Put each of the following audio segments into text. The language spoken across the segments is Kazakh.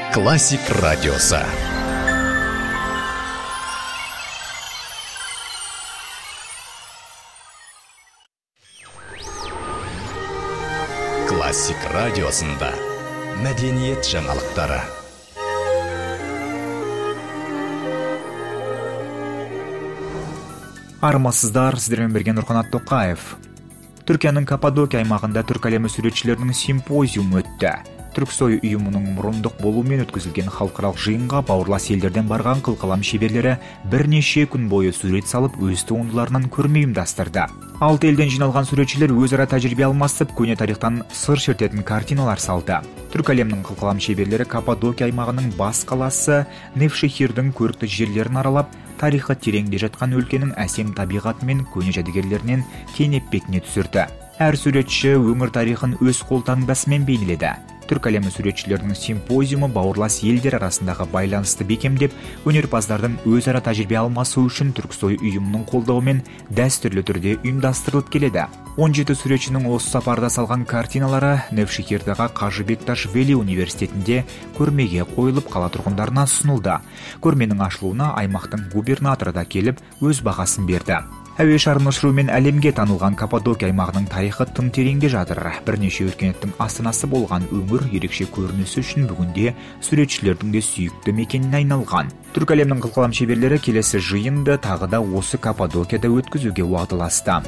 Классик радиосы. Классик радиосында мәдениет жаңалықтары. Армысыздар, сіздермен бірге Нұрқанат Тоқаев. Түркияның Каппадокия аймағында түркі әлемі суретшілерінің симпозиумы өтті. Түрксой ұйымының мұрындық болуымен өткізілген халықаралық жиынға бауырлас елдерден барған қылқалам шеберлері бірнеше күн бойы сурет салып, өз туындыларынан көрме ұйымдастырды. 6 елден жиналған суретшілер өзара тәжірибе алмасып, көне тарихтан сыр шертетін картиналар салды. Түркі әлемінің қылқалам шеберлері Каппадокия аймағының бас қаласы Невшехирдің көрікті жерлерін аралап, тарихы тереңде жатқан өлкенің әсем табиғаты мен көне жәдігерлерінен кенеп бетіне түсірді. Әр суретші өңір тарихын өз қолтаңбасымен бейнеледі. Түркі әлемі суретшілерінің симпозиумы бауырлас елдер арасындағы байланысты бекемдеп, өнерпаздардың өзара тәжірибе алмасу үшін Түрксой ұйымының қолдауымен дәстүрлі түрде ұйымдастырылып келеді. 17 суретшінің осы сапарда салған картиналары Невшехирдағы Қажы Бекташ Вели университетінде көрмеге қойылып, қала тұрғындарына ұсынылды. Көрменің ашылуына аймақтың губернаторы да келіп, өз бағасын берді. Әуе шарын ұшырумен әлемге танылған Каппадокия аймағының тарихы тым тереңде жатыр. Бірнеше өркениеттің астанасы болған өңір ерекше көрінісі үшін бүгінде суретшілердің де сүйікті мекеніне айналған. Түркі әлемінің қылқалам шеберлері келесі жиынды тағы да осы Каппадокияда өткізуге уағдаласты.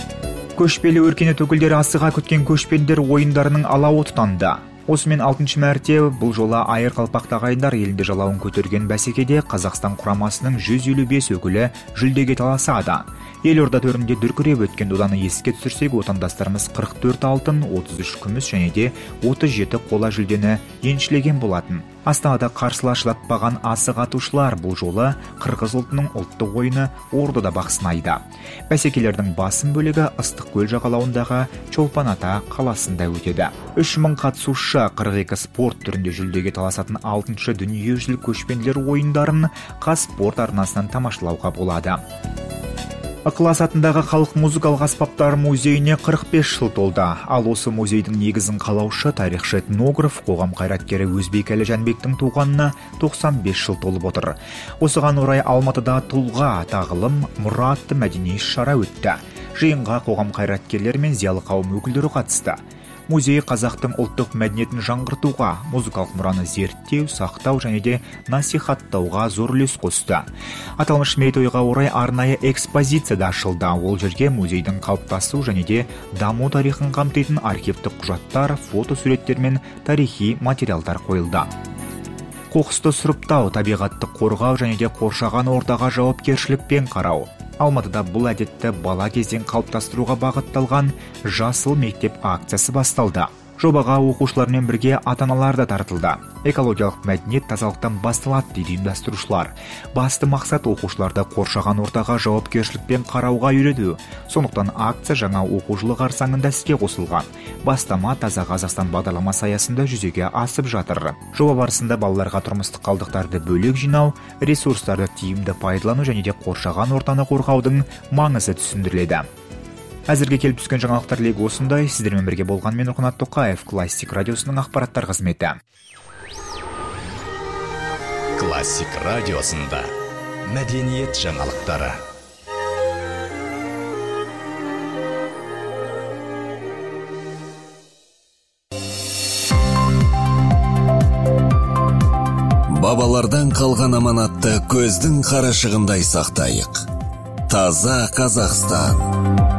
Көшпелі өркениет өкілдері асыға күткен көшпенділер ойындарының алауы тұтанды. Осымен 6-шы мәрте бұл жолы айыр қалпақты ағайындар елінде жалауын көтерген бәсекеде Қазақстан құрамасының 155 өкілі жүлдеге таласады. Елорда төрінде дүркіреп өткен доданы еске түсірсек, отандастарымыз 44 алтын, 33 күміс және де 37 қола жүлдені еншілеген болатын. Астанада қарсыластырылмаған асық атушылар бұл жолы қырғыз ұлтының ұлттық ойыны Ордада бақ сынайды. Бәсекелердің басым бөлігі Ыстықкөл жағалауындағы Чолпан Ата қаласында өтеді. 3000 қатысушы 42 спорт түрінде жүлдеге таласатын 6-шы дүниежүзілік көшпенділер ойындарын Қазспорт арнасынан тамашалауға болады. Ықылас атындағы халық музыкалық аспаптар музейіне 45 жыл толды. Ал осы музейдің негізін қалаушы, тарихшы, этнограф, қоғам қайраткері Өзбекәлі Жәнбектің туғанына 95 жыл толып отыр. Осыған орай Алматыда тұлға, тағылым, мұра атты мәдени іс-шара өтті. Жиынға қоғам қайраткерлері мен зиялы қауым өкілдері қатысты. Музей қазақтың ұлттық мәдениетін жаңғыртуға, музыкалық мұраны зерттеу, сақтау және де насихаттауға зор үлес қосты. Аталмыш мерейтойға орай арнайы экспозиция да ашылды. Ол жерге музейдің қалыптасу және де даму тарихын қамтитын архивтік құжаттар, фотосуреттер мен тарихи материалдар қойылды. Қоқысты сұрыптау, табиғатты қорғау және де қоршаған ортаға жауапкершілікпен қарау. Алматыда бұл әдетті бала кезден қалыптастыруға бағытталған жасыл мектеп акциясы басталды. Жобаға оқушылармен бірге ата-аналар да тартылды. Экологиялық мәдениет тазалықтан басталады дейді ұйымдастырушылар. Басты мақсат оқушыларды қоршаған ортаға жауапкершілікпен қарауға үйрету. Сондықтан акция жаңа оқу жылы қарсаңында іске қосылған. Бастама Таза Қазақстан бағдарламасы аясында жүзеге асып жатыр. Жоба барысында балаларға тұрмыстық қалдықтарды бөлек жинау, ресурстарды тиімді пайдалану және де қоршаған ортаны қорғаудың маңызы түсіндіріледі. Әзірге келіп түскен жаңалықтар легі осындай. Сіздермен бірге болған мен Нұрқанат Тоқаев, Классик радиосының ақпараттар қызметі. Классик радиосында мәдениет жаңалықтары. Бабалардан қалған аманатты көздің қарашығындай сақтайық. Таза Қазақстан.